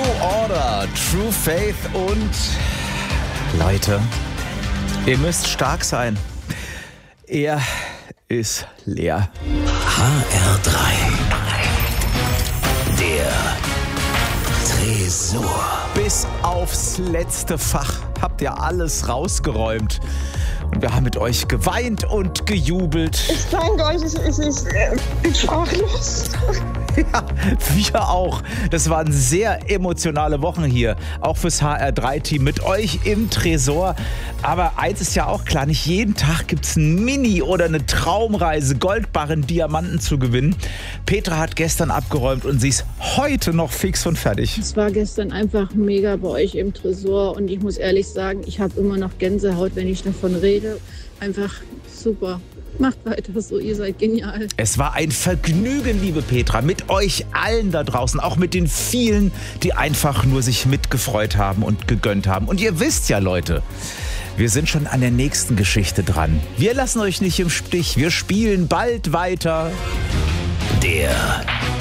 Order, True Faith und Leute, ihr müsst stark sein. Er ist leer. HR3. Der Tresor. Bis aufs letzte Fach habt ihr alles rausgeräumt. Und wir haben mit euch geweint und gejubelt. Ich danke euch, ich bin sprachlos. Ja, wir auch. Das waren sehr emotionale Wochen hier, auch fürs HR3-Team mit euch im Tresor. Aber eins ist ja auch klar, nicht jeden Tag gibt es ein Mini oder eine Traumreise, Goldbarren, Diamanten zu gewinnen. Petra hat gestern abgeräumt und sie ist heute noch fix und fertig. Es war gestern einfach mega bei euch im Tresor und ich muss ehrlich sagen, ich habe immer noch Gänsehaut, wenn ich davon rede. Einfach super. Macht weiter so, ihr seid genial. Es war ein Vergnügen, liebe Petra, mit euch allen da draußen, auch mit den vielen, die einfach nur sich mitgefreut haben und gegönnt haben. Und ihr wisst ja, Leute, wir sind schon an der nächsten Geschichte dran. Wir lassen euch nicht im Stich, wir spielen bald weiter. Der